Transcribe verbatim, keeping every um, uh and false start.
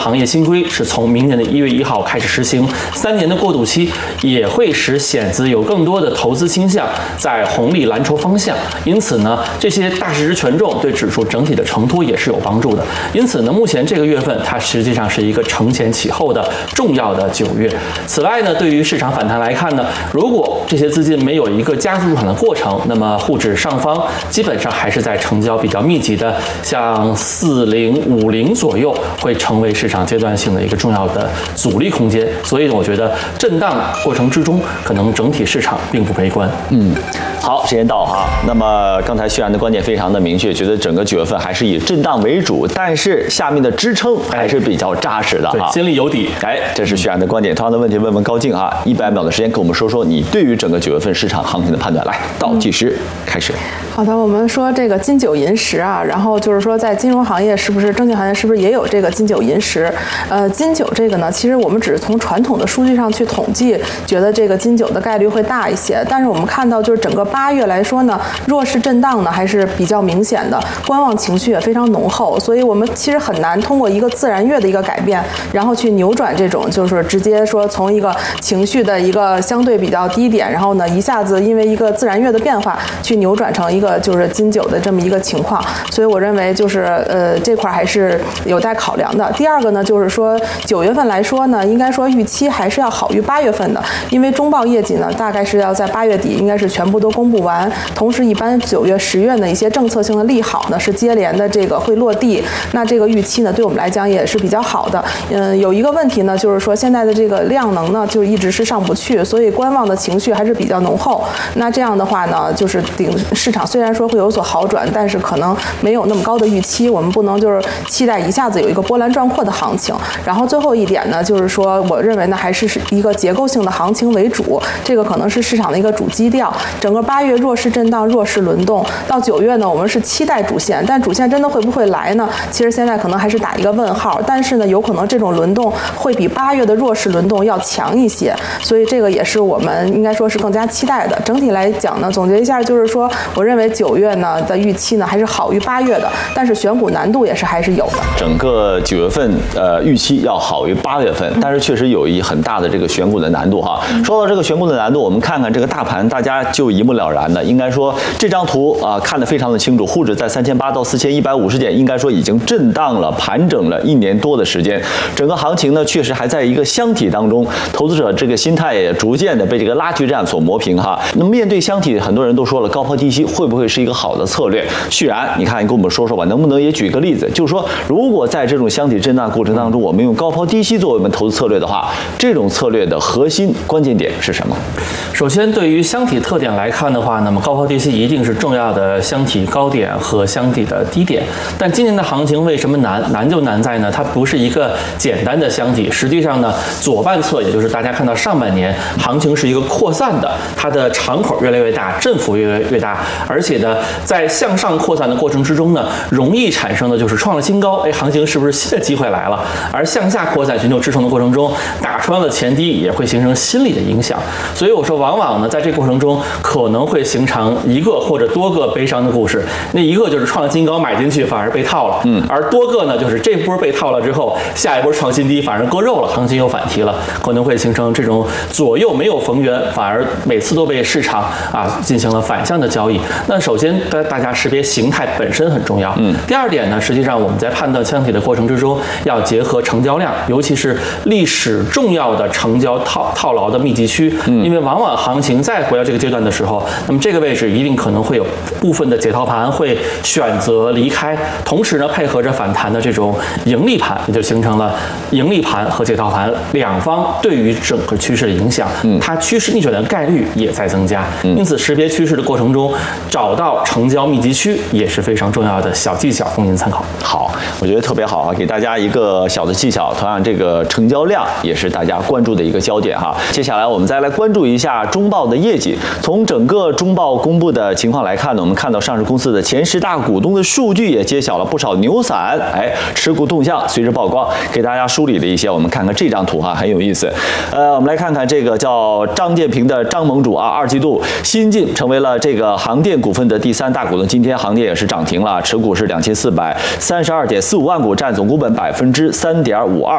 行业新规是从明年的一月一号开始实行，三年的过渡期也会使险资有更多的投资倾向在红利蓝筹方向。因此呢，这些大市值权重对指数整体的承托也是有帮助的。因此呢，目前这个月份它实际上是一个承前启后的重要的九月。此外呢，对于市场反弹来看呢，如果这些资金没有一个加速入场的过程，那么沪指上方基本上还是在成交比较密集的，像四零五零左右会成为市场阶段性的一个重要的阻力空间。所以我觉得震荡过程之中，可能整体市场并不悲观。 嗯，好，时间到哈。那么刚才徐然的观点非常的明确，觉得整个九月份还是以震荡为主，但是下面的支撑还是比较扎实的哈， 心里有底。 哎，这是徐然的观点。同样的问题问问高静啊，一百秒的时间跟我们说说你对于整个九月份市场行情的判断。来，倒计时开始。 好的，我们说这个金九银十啊，然后就是说在金融行业是不是证券行业是不是也有这个金九银十？呃，金九这个呢，其实我们只是从传统的数据上去统计，觉得这个金九的概率会大一些。但是我们看到就是整个八月来说呢，弱势震荡呢还是比较明显的，观望情绪也非常浓厚，所以我们其实很难通过一个自然月的一个改变，然后去扭转这种就是直接说从一个情绪的一个相对比较低点，然后呢一下子因为一个自然月的变化去扭转成一个就是金九的这么一个情况。所以我认为就是呃这块还是有待考量的。第二个呢，就是说九月份来说呢，应该说预期还是要好于八月份的，因为中报业绩呢大概是要在八月底应该是全部都公布完，同时一般九月十月的一些政策性的利好呢是接连的这个会落地，那这个预期呢对我们来讲也是比较好的。嗯，有一个问题呢，就是说现在的这个量能呢就一直是上不去，所以观望的情绪还是比较浓厚。那这样的话呢，就是顶市场虽然说会有所好转，但是可能没有那么高的预期，我们不能就是期待一下子有一个波澜壮阔的行情。然后最后一点呢，就是说我认为呢还是一个结构性的行情为主，这个可能是市场的一个主基调。整个八月弱势震荡、弱势轮动，到九月呢，我们是期待主线，但主线真的会不会来呢？其实现在可能还是打一个问号。但是呢，有可能这种轮动会比八月的弱势轮动要强一些，所以这个也是我们应该说是更加期待的。整体来讲呢，总结一下就是说，我认为九月呢的预期呢还是好于八月的，但是选股难度也是还是有的。 整个九月份呃预期要好于八月份，但是确实有一很大的这个选股的难度哈。说到这个选股的难度，我们看看这个大盘，大家就一目了然的。应该说这张图啊看得非常的清楚，沪指在三千八到四千一百五十点，应该说已经震荡了、盘整了一年多的时间。整个行情呢，确实还在一个箱体当中，投资者这个心态也逐渐的被这个拉锯战所磨平哈。那么面对箱体，很多人都说了高抛低吸会不会是一个好的策略？旭然，你看你跟我们说说吧，能不能也举个例子，就是说如果在这种箱体震荡过程当中，我们用高抛低吸作为我们投资策略的话，这种策略的核心关键点是什么？ 首先，对于箱体特点来看的话，那么高抛低吸一定是重要的箱体高点和箱体的低点。但今年的行情为什么难？难就难在呢，它不是一个简单的箱体。实际上呢，左半侧也就是大家看到上半年行情是一个扩散的，它的敞口越来越大，振幅越来越大，而且呢，在向上扩散的过程之中呢，容易产生的就是创了新高，哎，行情是不是新的机会来了？而向下扩散寻求支撑的过程中，打穿了前低也会形成心理的影响。所以我说，往往呢，在这个过程中可能会形成一个或者多个悲伤的故事。那一个就是创了新高买进去反而被套了，嗯，而多个呢，就是这波被套了之后，下一波创新低反而割肉了，行情又反提了，可能会形成这种左右没有逢源，反而每次都被市场啊进行了反向的交易。那首先大大家识别形态本身很重要，嗯，第二点呢，实际上我们在判断箱体的过程之中，要结合成交量，尤其是历史重要的成交套套牢的密集区，嗯，因为往往行情再回到这个阶段的时候，那么这个位置一定可能会有部分的解套盘会选择离开，同时呢，配合着反弹的这种盈利盘，也就形成了盈利盘和解套盘两方对于整个趋势的影响，嗯，它趋势逆转的概率也在增加，嗯，因此识别趋势的过程中，找到成交密集区也是非常重要的小技巧，供您参考。 好，我觉得特别好啊，给大家一个小的技巧。同样，这个成交量也是大家关注的一个焦点哈。接下来我们再来关注一下中报的业绩。从整个中报公布的情况来看呢，我们看到上市公司的前十大股东的数据也揭晓了不少牛散哎持股动向随之曝光，给大家梳理了一些。我们看看这张图哈，很有意思。呃，我们来看看这个叫张建平的张盟主啊，二季度新晋成为了这个航电股份的第三大股东。今天航电也是涨停了，持股是两千四百三十二点四五万股，占总股本百分之三点五二。